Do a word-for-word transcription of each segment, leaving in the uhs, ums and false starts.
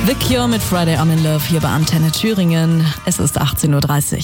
The Cure mit Friday I'm in Love hier bei Antenne Thüringen. Es ist achtzehn Uhr dreißig.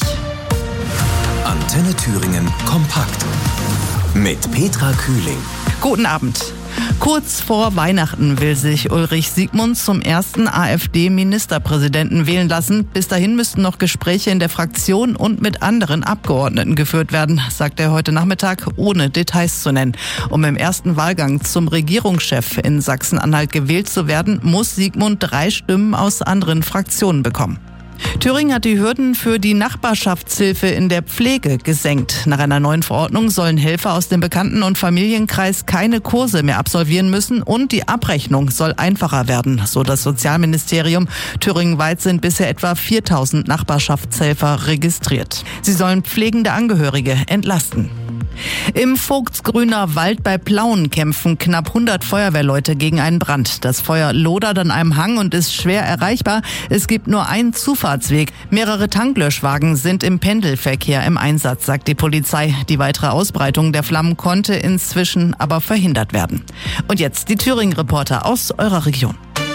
Antenne Thüringen kompakt mit Petra Kühling. Guten Abend. Kurz vor Weihnachten will sich Ulrich Siegmund zum ersten AfD-Ministerpräsidenten wählen lassen. Bis dahin müssten noch Gespräche in der Fraktion und mit anderen Abgeordneten geführt werden, sagt er heute Nachmittag, ohne Details zu nennen. Um im ersten Wahlgang zum Regierungschef in Sachsen-Anhalt gewählt zu werden, muss Siegmund drei Stimmen aus anderen Fraktionen bekommen. Thüringen hat die Hürden für die Nachbarschaftshilfe in der Pflege gesenkt. Nach einer neuen Verordnung sollen Helfer aus dem Bekannten- und Familienkreis keine Kurse mehr absolvieren müssen und die Abrechnung soll einfacher werden, so das Sozialministerium. Thüringenweit sind bisher etwa viertausend Nachbarschaftshelfer registriert. Sie sollen pflegende Angehörige entlasten. Im Vogtsgrüner Wald bei Plauen kämpfen knapp hundert Feuerwehrleute gegen einen Brand. Das Feuer lodert an einem Hang und ist schwer erreichbar. Es gibt nur einen Zufahrtsweg. Mehrere Tanklöschwagen sind im Pendelverkehr im Einsatz, sagt die Polizei. Die weitere Ausbreitung der Flammen konnte inzwischen aber verhindert werden. Und jetzt die Thüringen-Reporter aus eurer Region.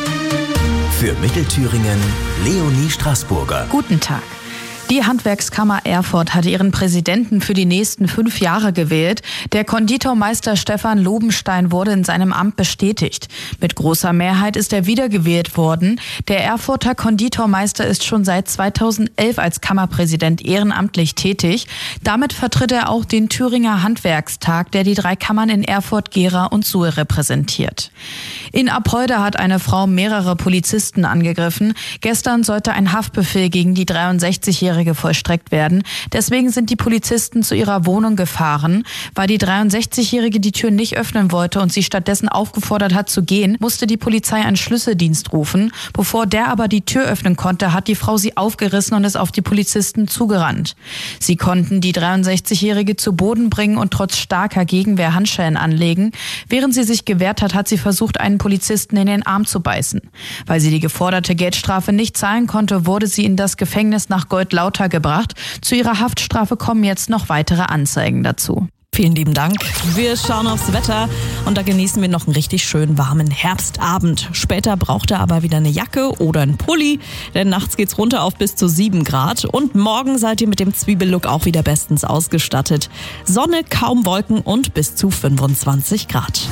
Für Mittelthüringen Leonie Straßburger. Guten Tag. Die Handwerkskammer Erfurt hatte ihren Präsidenten für die nächsten fünf Jahre gewählt. Der Konditormeister Stefan Lobenstein wurde in seinem Amt bestätigt. Mit großer Mehrheit ist er wiedergewählt worden. Der Erfurter Konditormeister ist schon seit zweitausendelf als Kammerpräsident ehrenamtlich tätig. Damit vertritt er auch den Thüringer Handwerkstag, der die drei Kammern in Erfurt, Gera und Suhl repräsentiert. In Apolda hat eine Frau mehrere Polizisten angegriffen. Gestern sollte ein Haftbefehl gegen die dreiundsechzigjährige vollstreckt werden. Deswegen sind die Polizisten zu ihrer Wohnung gefahren. Weil die dreiundsechzigjährige die Tür nicht öffnen wollte und sie stattdessen aufgefordert hat zu gehen, musste die Polizei einen Schlüsseldienst rufen. Bevor der aber die Tür öffnen konnte, hat die Frau sie aufgerissen und ist auf die Polizisten zugerannt. Sie konnten die dreiundsechzigjährige zu Boden bringen und trotz starker Gegenwehr Handschellen anlegen. Während sie sich gewehrt hat, hat sie versucht, einen Polizisten in den Arm zu beißen. Weil sie die geforderte Geldstrafe nicht zahlen konnte, wurde sie in das Gefängnis nach Goldlauter gebracht. Zu ihrer Haftstrafe kommen jetzt noch weitere Anzeigen dazu. Vielen lieben Dank. Wir schauen aufs Wetter und da genießen wir noch einen richtig schönen warmen Herbstabend. Später braucht er aber wieder eine Jacke oder einen Pulli, denn nachts geht's runter auf bis zu sieben Grad und morgen seid ihr mit dem Zwiebellook auch wieder bestens ausgestattet. Sonne, kaum Wolken und bis zu fünfundzwanzig Grad.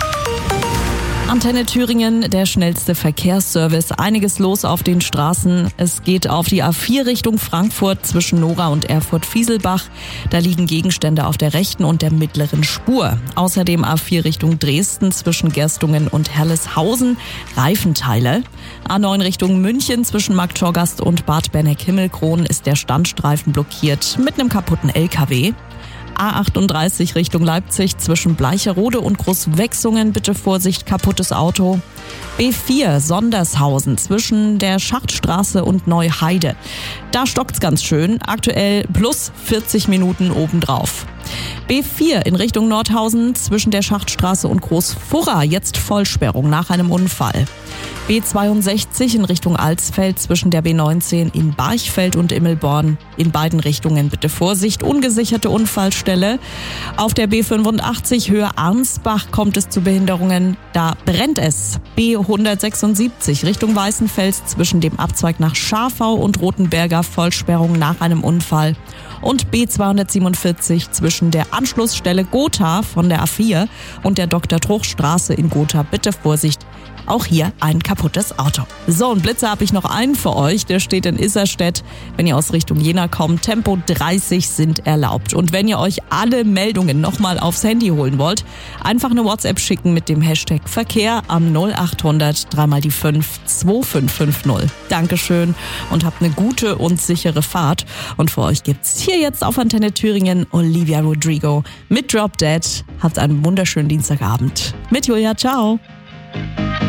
Antenne Thüringen, der schnellste Verkehrsservice. Einiges los auf den Straßen. Es geht auf die A vier Richtung Frankfurt zwischen Nora und Erfurt-Fieselbach. Da liegen Gegenstände auf der rechten und der mittleren Spur. Außerdem A vier Richtung Dresden zwischen Gerstungen und Herleshausen. Reifenteile. A neun Richtung München zwischen Markttorgast und Bad Benneck-Himmelkron ist der Standstreifen blockiert mit einem kaputten L K W. A achtunddreißig Richtung Leipzig zwischen Bleicherode und Großwechsungen. Bitte Vorsicht, kaputtes Auto. B vier Sondershausen zwischen der Schachtstraße und Neuheide. Da stockt's ganz schön. Aktuell plus vierzig Minuten obendrauf. B vier in Richtung Nordhausen zwischen der Schachtstraße und Großfurra. Jetzt Vollsperrung nach einem Unfall. B zweiundsechzig in Richtung Alsfeld zwischen der B neunzehn in Barchfeld und Immelborn. In beiden Richtungen bitte Vorsicht, ungesicherte Unfallstelle. Auf der B fünfundachtzig Höhe Arnsbach kommt es zu Behinderungen. Da brennt es. B hundertsechsundsiebzig Richtung Weißenfels zwischen dem Abzweig nach Scharfau und Rothenberger Vollsperrung nach einem Unfall. Und B zweihundertsiebenundvierzig zwischen der Anschlussstelle Gotha von der A vier und der Doktor-Truch-Straße in Gotha. Bitte Vorsicht, auch hier ein kaputtes Auto. So, und Blitzer habe ich noch einen für euch. Der steht in Isserstedt. Wenn ihr aus Richtung Jena kommt, Tempo dreißig sind erlaubt. Und wenn ihr euch alle Meldungen nochmal aufs Handy holen wollt, einfach eine WhatsApp schicken mit dem Hashtag Verkehr am null achthundert dreimal die fünf zwei fünf fünf null. Dankeschön und habt eine gute und sichere Fahrt. Und für euch gibt's hier jetzt auf Antenne Thüringen Olivia Rodrigo mit Drop Dead. Habt einen wunderschönen Dienstagabend. Mit Julia, ciao.